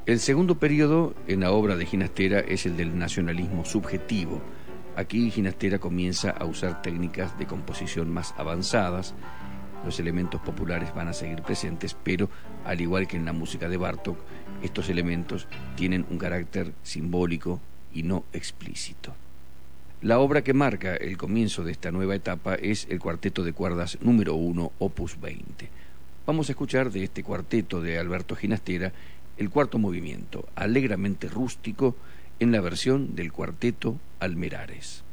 El segundo periodo en la obra de Ginastera es el del nacionalismo subjetivo. Aquí Ginastera comienza a usar técnicas de composición más avanzadas. Los elementos populares van a seguir presentes, pero al igual que en la música de Bartók, estos elementos tienen un carácter simbólico y no explícito. La obra que marca el comienzo de esta nueva etapa es el Cuarteto de Cuerdas número 1, opus 20. Vamos a escuchar de este cuarteto de Alberto Ginastera el cuarto movimiento, alegramente rústico, en la versión del Cuarteto Almerares.